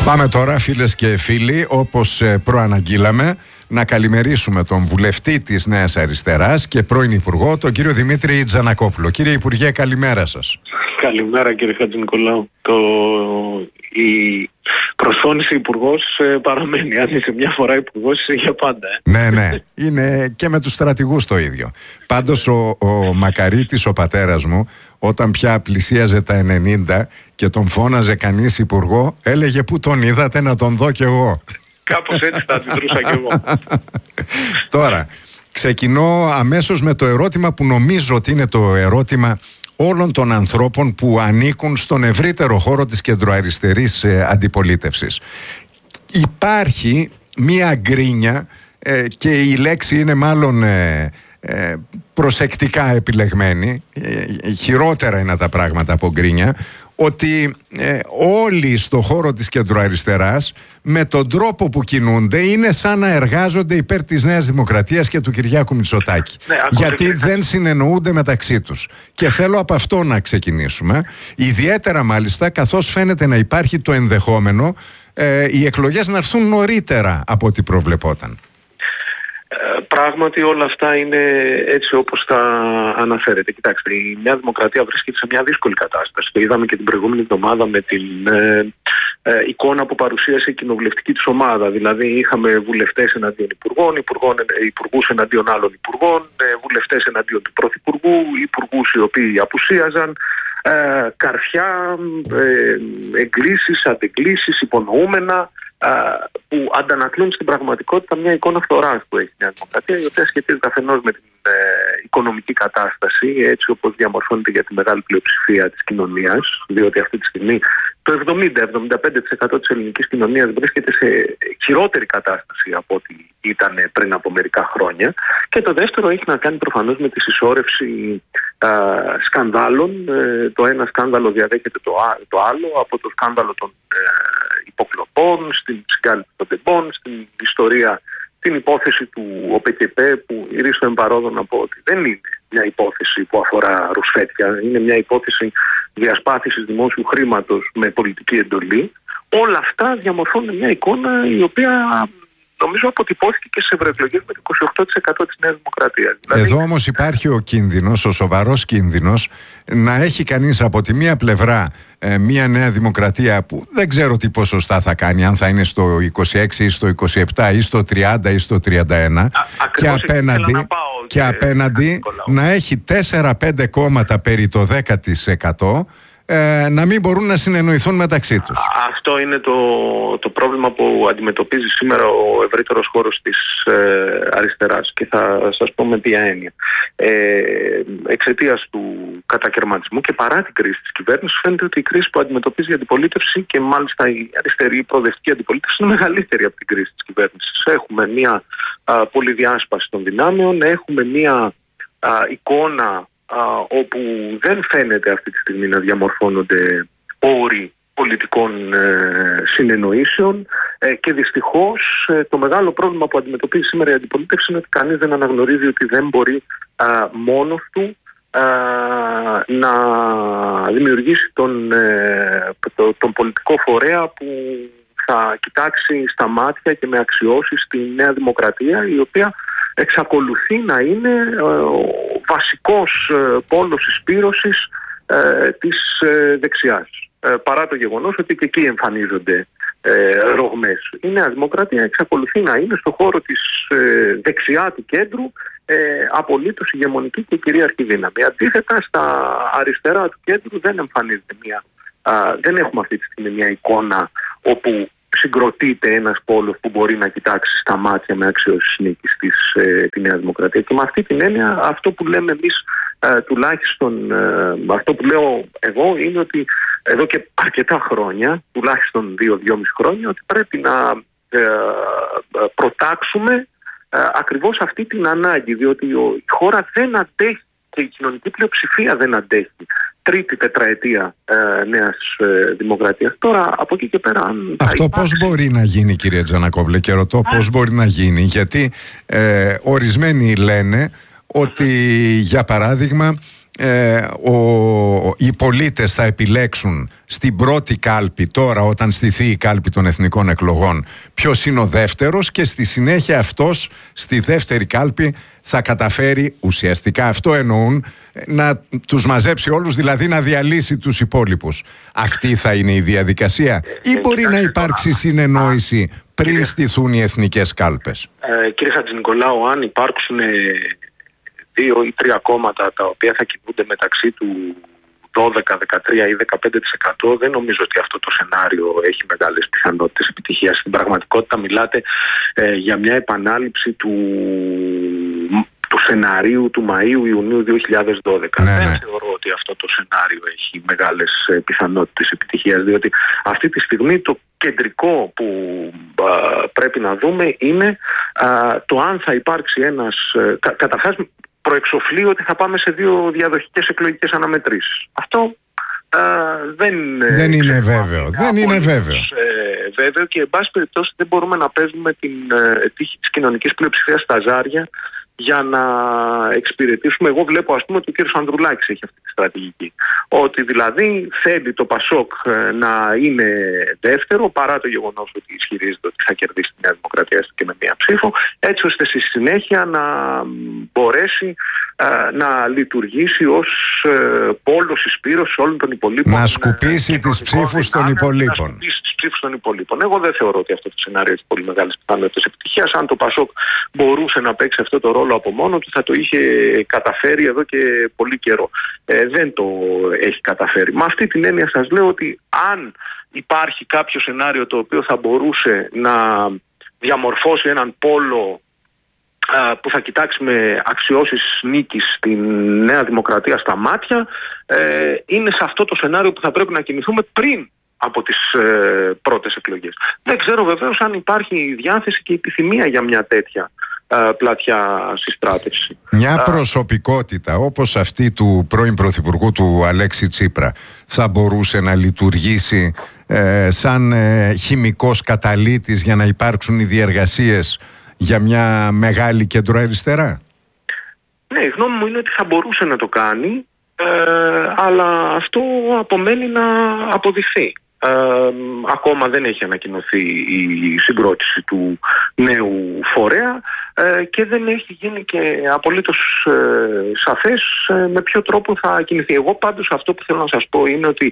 Πάμε τώρα, φίλες και φίλοι, όπως προαναγγείλαμε, να καλημερίσουμε τον βουλευτή της Νέας Αριστεράς και πρώην Υπουργό, τον κύριο Δημήτρη Τζανακόπουλο. Κύριε Υπουργέ, καλημέρα σας. Καλημέρα, κύριε Χατζηνικολάου. Η προσφώνηση υπουργός παραμένει. Αν είσαι μια φορά υπουργός, είσαι για πάντα. Ναι, είναι και με τους στρατηγούς το ίδιο. Πάντως ο Μακαρίτης, ο πατέρας μου, όταν πια πλησίαζε τα 90 και τον φώναζε κανείς υπουργό, έλεγε «Πού τον είδατε να τον δω κι εγώ». Κάπως έτσι θα αντιδρούσα κι εγώ. Τώρα, ξεκινώ αμέσως με το ερώτημα που νομίζω ότι είναι το ερώτημα όλων των ανθρώπων που ανήκουν στον ευρύτερο χώρο της κεντροαριστερής αντιπολίτευσης. Υπάρχει μία γκρίνια και η λέξη είναι μάλλον προσεκτικά επιλεγμένη, χειρότερα είναι τα πράγματα από γκρίνια, ότι όλοι στο χώρο της κεντροαριστεράς με τον τρόπο που κινούνται είναι σαν να εργάζονται υπέρ της Νέας Δημοκρατίας και του Κυριάκου Μητσοτάκη. Γιατί δεν συνεννοούνται μεταξύ τους. Και θέλω από αυτό να ξεκινήσουμε. Ιδιαίτερα μάλιστα καθώς φαίνεται να υπάρχει το ενδεχόμενο οι εκλογές να έρθουν νωρίτερα από ό,τι προβλεπόταν. Πράγματι όλα αυτά είναι έτσι όπως τα αναφέρετε. Κοιτάξτε, η Νέα Δημοκρατία βρίσκεται σε μια δύσκολη κατάσταση. Το είδαμε και την προηγούμενη εβδομάδα με την εικόνα που παρουσίασε η κοινοβουλευτική της ομάδα. Δηλαδή είχαμε βουλευτές εναντίον υπουργούς εναντίον άλλων υπουργών, βουλευτές εναντίον του πρωθυπουργού, υπουργούς οι οποίοι απουσίαζαν, καρφιά, εγκλήσεις, αντεγκλήσεις, υπονοούμενα, που αντανακλούν στην πραγματικότητα μια εικόνα φθοράς που έχει η Νέα Δημοκρατία, η οποία σχετίζεται αφενός με την οικονομική κατάσταση, έτσι όπως διαμορφώνεται για τη μεγάλη πλειοψηφία της κοινωνίας, διότι αυτή τη στιγμή το 70-75% της ελληνικής κοινωνίας βρίσκεται σε χειρότερη κατάσταση από ό,τι ήταν πριν από μερικά χρόνια. Και το δεύτερο έχει να κάνει προφανώς με τη συσσόρευση σκανδάλων. Το ένα σκάνδαλο διαδέχεται το άλλο, από το σκάνδαλο των υποκλοπών, στην συγκάλυψη των τεμπών, στην ιστορία, την υπόθεση του ΟΠΚΠ, που ηρίστο εμπαρόδο να πω ότι δεν είναι μια υπόθεση που αφορά ρουσφέτια, είναι μια υπόθεση διασπάθησης δημόσιου χρήματος με πολιτική εντολή. Όλα αυτά διαμορφώνουν μια εικόνα η οποία νομίζω αποτυπώθηκε και σε ευρωεκλογές με το 28% της Νέας Δημοκρατίας. Εδώ όμως υπάρχει ο κίνδυνος, ο σοβαρός κίνδυνος, να έχει κανείς από τη μία πλευρά μια Νέα Δημοκρατία που δεν ξέρω τι ποσοστά θα κάνει, αν θα είναι στο 26 ή στο 27 ή στο 30 ή στο 31, και απέναντι να έχει 4-5 κόμματα περί το 10%, να μην μπορούν να συνεννοηθούν μεταξύ τους. Αυτό είναι το πρόβλημα που αντιμετωπίζει σήμερα ο ευρύτερος χώρος της αριστεράς, και θα σας πω με ποια έννοια. Εξαιτίας του κατακαιρματισμού και παρά την κρίση της κυβέρνησης, φαίνεται ότι η κρίση που αντιμετωπίζει η αντιπολίτευση, και μάλιστα η αριστερή προοδευτική αντιπολίτευση, είναι μεγαλύτερη από την κρίση της κυβέρνησης. Έχουμε μια πολυδιάσπαση των δυνάμεων, έχουμε μια εικόνα όπου δεν φαίνεται αυτή τη στιγμή να διαμορφώνονται όροι πολιτικών συνεννοήσεων, και δυστυχώς το μεγάλο πρόβλημα που αντιμετωπίζει σήμερα η αντιπολίτευση είναι ότι κανείς δεν αναγνωρίζει ότι δεν μπορεί μόνος του να δημιουργήσει τον πολιτικό φορέα που θα κοιτάξει στα μάτια και με αξιώσεις τη Νέα Δημοκρατία, η οποία εξακολουθεί να είναι ο βασικός πόλος συσπήρωσης της δεξιάς. Παρά το γεγονός ότι και εκεί εμφανίζονται ρογμές. Η Νέα Δημοκρατία εξακολουθεί να είναι στον χώρο της δεξιά του κέντρου απολύτως ηγεμονική και κυρίαρχη δύναμη. Αντίθετα, στα αριστερά του κέντρου δεν εμφανίζεται δεν έχουμε αυτή τη στιγμή μια εικόνα όπου συγκροτείται ένας πόλος που μπορεί να κοιτάξει στα μάτια με αξιώσεις νίκης τη Νέα Δημοκρατία. Και με αυτή την έννοια, αυτό που λέμε εμείς, τουλάχιστον αυτό που λέω εγώ, είναι ότι εδώ και αρκετά χρόνια, τουλάχιστον 2-2,5 χρόνια, ότι πρέπει να προτάξουμε ακριβώς αυτή την ανάγκη, διότι η χώρα δεν αντέχει και η κοινωνική πλειοψηφία δεν αντέχει τρίτη τετραετία Νέας Δημοκρατίας. Τώρα από εκεί και πέρα, αυτό πώς μπορεί να γίνει, κύριε Τζανακόπουλε, και ρωτώ πώς μπορεί να γίνει, γιατί ορισμένοι λένε ότι για παράδειγμα οι πολίτες θα επιλέξουν στην πρώτη κάλπη, τώρα όταν στηθεί η κάλπη των εθνικών εκλογών, ποιος είναι ο δεύτερος, και στη συνέχεια αυτός στη δεύτερη κάλπη θα καταφέρει, ουσιαστικά αυτό εννοούν, να τους μαζέψει όλους, δηλαδή να διαλύσει τους υπόλοιπους. Αυτή θα είναι η διαδικασία, ή μπορεί να υπάρξει συνεννόηση πριν στηθούν οι εθνικές κάλπες? Κύριε Χατζηνικολάου, αν υπάρξουν 2 ή 3 κόμματα τα οποία θα κινούνται μεταξύ του 12, 13 ή 15%, δεν νομίζω ότι αυτό το σενάριο έχει μεγάλες πιθανότητες επιτυχίας. Στην πραγματικότητα μιλάτε για μια επανάληψη του σεναρίου του Μαΐου-Ιουνίου 2012. Ναι, δεν ναι. θεωρώ ότι αυτό το σενάριο έχει μεγάλες πιθανότητες επιτυχίας, διότι αυτή τη στιγμή το κεντρικό που πρέπει να δούμε είναι το αν θα υπάρξει ένας... Καταρχάς, προεξοφλεί ότι θα πάμε σε 2 διαδοχικές εκλογικές αναμετρήσεις. Αυτό δεν είναι βέβαιο. Δεν είναι βέβαιο. Βέβαιο, και εν πάση περιπτώσει δεν μπορούμε να παίζουμε την τύχη της κοινωνικής πλειοψηφίας στα ζάρια για να εξυπηρετήσουμε. Εγώ βλέπω, ας πούμε, ότι ο κ. Ανδρουλάκης έχει αυτή τη στρατηγική. Ότι δηλαδή θέλει το ΠΑΣΟΚ να είναι δεύτερο, παρά το γεγονός ότι ισχυρίζεται ότι θα κερδίσει τη Νέα Δημοκρατία και με μία ψήφο, έτσι ώστε στη συνέχεια να μπορέσει να λειτουργήσει ως πόλος εισπύρωσης όλων των υπολείπων. Να σκουπίσει τις ψήφους των υπολείπων. Να σκουπίσει τις ψήφους των υπολείπων. Εγώ δεν θεωρώ ότι αυτό το σενάριο έχει πολύ μεγάλες πιθανότητες επιτυχίας. Αν το ΠΑΣΟΚ μπορούσε να παίξει αυτό το ρόλο από μόνο του, θα το είχε καταφέρει εδώ και πολύ καιρό. Δεν το έχει καταφέρει. Με αυτή την έννοια σας λέω ότι αν υπάρχει κάποιο σενάριο το οποίο θα μπορούσε να διαμορφώσει έναν πόλο που θα κοιτάξει με αξιώσεις νίκης στην Νέα Δημοκρατία στα μάτια, είναι σε αυτό το σενάριο που θα πρέπει να κινηθούμε πριν από τις πρώτες εκλογές. Δεν ξέρω βεβαίως αν υπάρχει διάθεση και επιθυμία για μια τέτοια πλατιά συστράτευση. Μια προσωπικότητα όπως αυτή του πρώην Πρωθυπουργού του Αλέξη Τσίπρα θα μπορούσε να λειτουργήσει σαν χημικός καταλύτης για να υπάρξουν οι διεργασίες για μια μεγάλη κεντροαριστερά? Ναι, η γνώμη μου είναι ότι θα μπορούσε να το κάνει, αλλά αυτό απομένει να αποδειχθεί. Ακόμα δεν έχει ανακοινωθεί η συγκρότηση του νέου φορέα και δεν έχει γίνει και απολύτως σαφές με ποιο τρόπο θα κινηθεί. Εγώ πάντως αυτό που θέλω να σας πω είναι ότι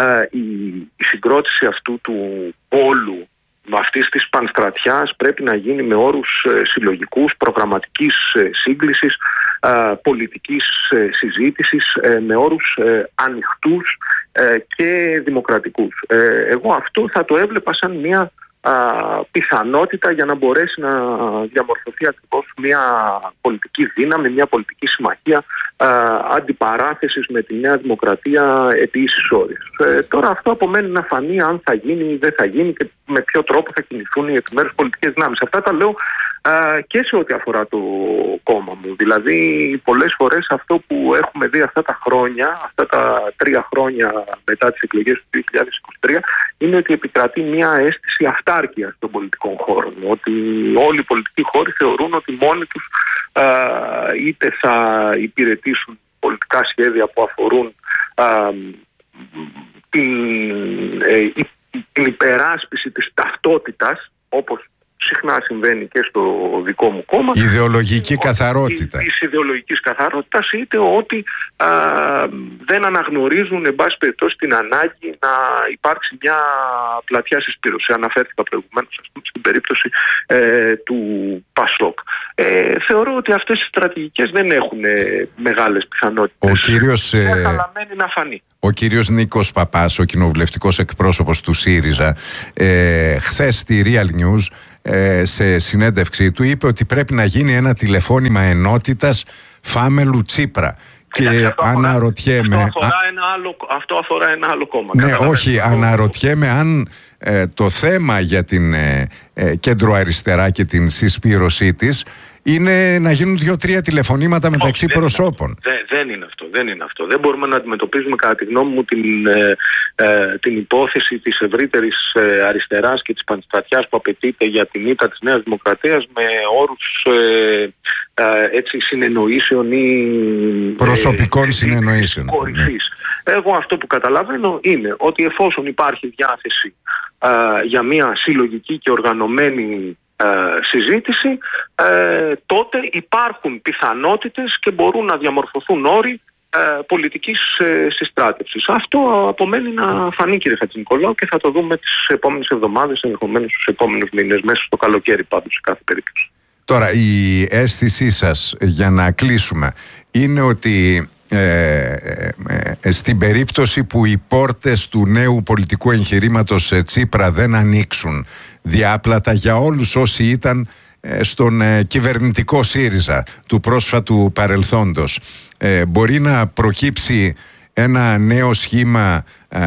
η συγκρότηση αυτού του πόλου, αυτής της πανστρατιάς, πρέπει να γίνει με όρους συλλογικούς, προγραμματικής σύγκλησης, πολιτικής συζήτησης, με όρους ανοιχτούς και δημοκρατικούς. Εγώ αυτό θα το έβλεπα σαν μια πιθανότητα για να μπορέσει να διαμορφωθεί ακριβώς μια πολιτική δύναμη, μια πολιτική συμμαχία αντιπαράθεσης με τη Νέα Δημοκρατία επί ίσης όρης. Τώρα αυτό απομένει να φανεί αν θα γίνει ή δεν θα γίνει και με ποιο τρόπο θα κινηθούν οι επιμέρους πολιτικές δυνάμεις. Αυτά τα λέω και σε ό,τι αφορά το κόμμα μου. Δηλαδή πολλές φορές αυτό που έχουμε δει αυτά τα χρόνια, αυτά τα 3 χρόνια μετά τις εκλογές του 2023, είναι ότι επικρατεί μια αίσθηση αυτάρκειας των πολιτικών χώρων. Ότι όλοι οι πολιτικοί χώροι θεωρούν ότι μόνοι τους είτε θα υπηρετήσουν πολιτικά σχέδια που αφορούν την υπεράσπιση της ταυτότητας, όπως συχνά συμβαίνει και στο δικό μου κόμμα. Ιδεολογική καθαρότητα. Της ιδεολογικής καθαρότητας, είτε ότι δεν αναγνωρίζουν εν πάση περιπτώσει την ανάγκη να υπάρξει μια πλατιά συσπήρωση. Αναφέρθηκα προηγουμένως στην περίπτωση του ΠΑΣΟΚ. Θεωρώ ότι αυτές οι στρατηγικές δεν έχουν μεγάλες πιθανότητες. Ο κύριος, αλλά μένει να φανεί. Ο κύριος Νίκος Παπάς, ο κοινοβουλευτικός εκπρόσωπος του ΣΥΡΙΖΑ, χθες στη Real News, σε συνέντευξή του, είπε ότι πρέπει να γίνει ένα τηλεφώνημα ενότητας Φάμελου Τσίπρα. Και αναρωτιέμαι... Αυτό αφορά ένα άλλο κόμμα. Ναι, όχι, αναρωτιέμαι αν το θέμα για την κέντρο αριστερά και την συσπήρωσή της είναι να γίνουν 2-3 τηλεφωνήματα μεταξύ προσώπων. Δεν είναι αυτό. Δεν μπορούμε να αντιμετωπίζουμε, κατά τη γνώμη μου, την υπόθεση της ευρύτερης αριστεράς και της πανστρατιάς που απαιτείται για την ήττα της Νέας Δημοκρατίας με όρους συνεννοήσεων ή προσωπικών συνεννοήσεων. Κορυφής. Εγώ αυτό που καταλαβαίνω είναι ότι εφόσον υπάρχει διάθεση για μια συλλογική και οργανωμένη συζήτηση, τότε υπάρχουν πιθανότητες και μπορούν να διαμορφωθούν όροι πολιτικής συστράτευσης. Αυτό απομένει να φανεί, κύριε Χατζηνικολάου, και θα το δούμε τις επόμενες εβδομάδες, ενδεχομένως τους επόμενους μήνες, μέσα στο καλοκαίρι πάντως σε κάθε περίπτωση. Τώρα, η αίσθησή σας, για να κλείσουμε, είναι ότι στην περίπτωση που οι πόρτες του νέου πολιτικού εγχειρήματος Τσίπρα δεν ανοίξουν διάπλατα για όλους όσοι ήταν στον κυβερνητικό ΣΥΡΙΖΑ του πρόσφατου παρελθόντος, μπορεί να προκύψει ένα νέο σχήμα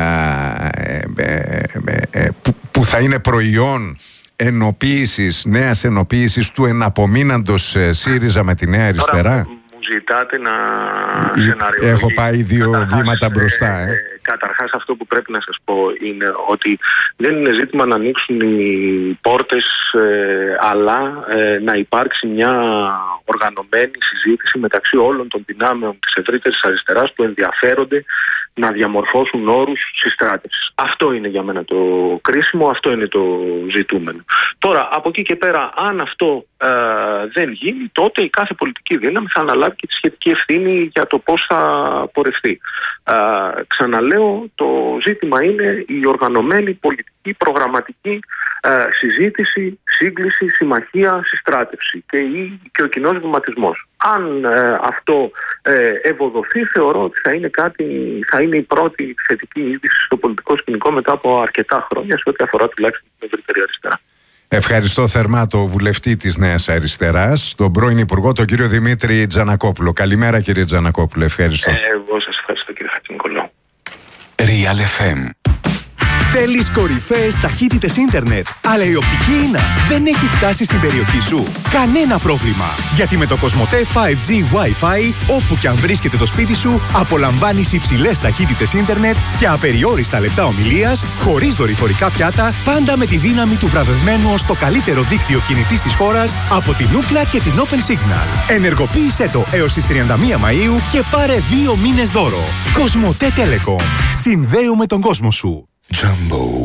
που θα είναι προϊόν νέας ενοποίησης του εναπομείναντος ΣΥΡΙΖΑ με τη Νέα Αριστερά? Ζητάτε να σεναριολογήσω. Έχω πάει 2 βήματα μπροστά. Καταρχάς, αυτό που πρέπει να σας πω είναι ότι δεν είναι ζήτημα να ανοίξουν οι πόρτες, αλλά να υπάρξει μια οργανωμένη συζήτηση μεταξύ όλων των δυνάμεων της ευρύτερης αριστεράς που ενδιαφέρονται να διαμορφώσουν όρους συστράτευσης. Αυτό είναι για μένα το κρίσιμο, αυτό είναι το ζητούμενο. Τώρα, από εκεί και πέρα, αν αυτό δεν γίνει, τότε η κάθε πολιτική δύναμη θα αναλάβει και τη σχετική ευθύνη για το πώς θα πορευτεί. Ξαναλέω, το ζήτημα είναι η οργανωμένη πολιτική προγραμματική συζήτηση, σύγκληση, συμμαχία, συστράτευση και ο κοινός βηματισμός. Αν αυτό ευοδοθεί, θεωρώ ότι θα είναι η πρώτη θετική είδηση στο πολιτικό σκηνικό μετά από αρκετά χρόνια, σε ό,τι αφορά τουλάχιστον την ευρύτερη αριστερά. Ευχαριστώ θερμά το βουλευτή της Νέας Αριστεράς, τον πρώην Υπουργό, τον κύριο Δημήτρη Τζανακόπουλο. Καλημέρα, κύριε Τζανακόπουλο, ευχαριστώ. Εγώ σας ευχαριστώ, κύριε Χατζηνικολάου. Real FM. Θέλεις κορυφαίες ταχύτητες ίντερνετ, αλλά η οπτική ίνα δεν έχει φτάσει στην περιοχή σου? Κανένα πρόβλημα, γιατί με το Κοσμοτέ 5G Wi-Fi, όπου και αν βρίσκεται το σπίτι σου, απολαμβάνεις υψηλές ταχύτητες ίντερνετ και απεριόριστα λεπτά ομιλίας, χωρίς δορυφορικά πιάτα, πάντα με τη δύναμη του βραβευμένου ως το καλύτερο δίκτυο κινητής της χώρας από την Ookla και την Open Signal. Ενεργοποίησέ το έως τις 31 Μαΐου και πάρε 2 μήνες δώρο. Κοσμοτέ Telecom. Συνδέουμε τον κόσμο σου. Jumbo.